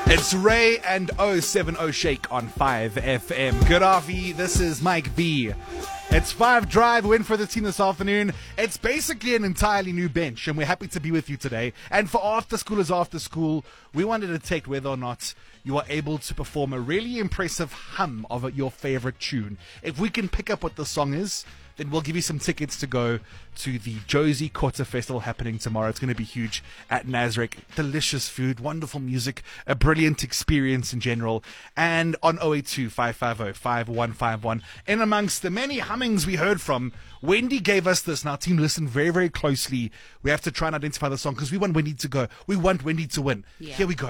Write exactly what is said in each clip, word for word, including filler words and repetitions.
It's Ray and oh seven oh Shake on five F M. Good afternoon, this is Mike B. It's five Drive, win for the team this afternoon. It's basically an entirely new bench, and we're happy to be with you today. And for After School is After School, we wanted to take whether or not you are able to perform a really impressive hum of your favorite tune. If we can pick up what the song is, then we'll give you some tickets to go to the Josie Quarter Festival happening tomorrow. It's going to be huge at Nasrec. Delicious food, wonderful music, a brilliant experience in general. And on oh eight two, five five oh, five one five one, in amongst the many hummings we heard from, Wendy gave us this. Now, team, listen very, very closely. We have to try and identify the song because we want Wendy to go. We want Wendy to win. Yeah. Here we go.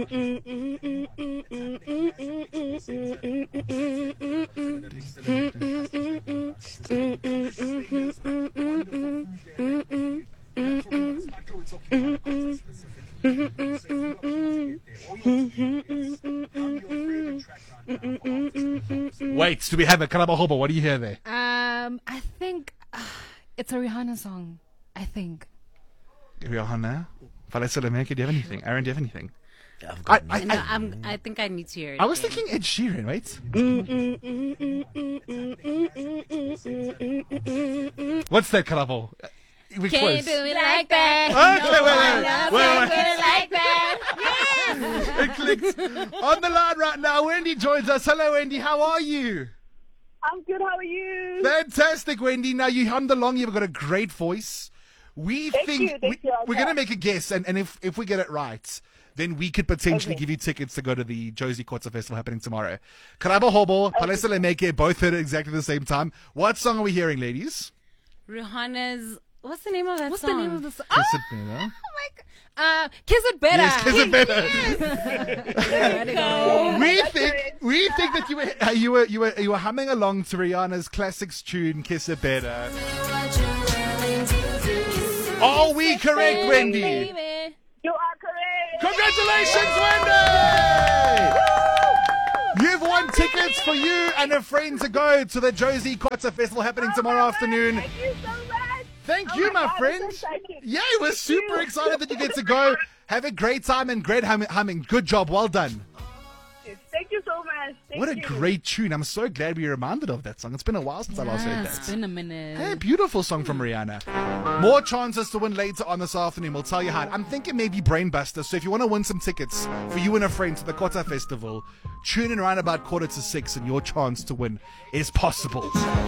Wait, do we have it? Kalaba Hobo, what do you hear there? Um, I think uh, it's a Rihanna song. I think. Rihanna? Vanessa Lemeke, do you have anything? Aaron, do you have anything? I, I, I, no, I'm, I think I need to hear it. I was again. thinking Ed Sheeran, wait. What's that, Kalabo? We Can't close. do it like that. Okay, no, wait, wait, wait, wait. Yes! It clicked. On the line right now, Wendy joins us. Hello, Wendy. How are you? I'm good. How are you? Fantastic, Wendy. Now, you hummed along. You've got a great voice. We thank think you, thank we, you, we're going to make a guess, and, and if, if we get it right, then we could potentially okay. give you tickets to go to the Josie Quarter Festival happening tomorrow. Karabo Hobo, okay. Palesa Lemeke, both heard it exactly the same time. What song are we hearing, ladies? Rihanna's, what's the name of that what's song? What's the name of the song? Kiss oh, It Better. Oh my God. Uh, Kiss It Better. Yes, Kiss It Better. Yes. we think we think that you were uh, you were you were you were humming along to Rihanna's classics tune, Kiss It Better. Are we correct, Wendy? You are correct. Congratulations, Wendy! You've won tickets for you and a friend to go to the Josie Quarter Festival happening oh tomorrow God, afternoon. Thank you so much. Thank oh you, my, God, friend. So yeah, we're super excited that you get to go. Have a great time and great hum- humming. Good job. Well done. Thank you so much. Thank what a you. great tune. I'm so glad we reminded of that song. It's been a while since yeah, I last heard that. It's been a minute. Hey, beautiful song from Rihanna. More chances to win later on this afternoon. We'll tell you how. I'm thinking maybe Brainbuster. So if you want to win some tickets for you and a friend to the Quarter Festival, tune in around about quarter to six and your chance to win is possible.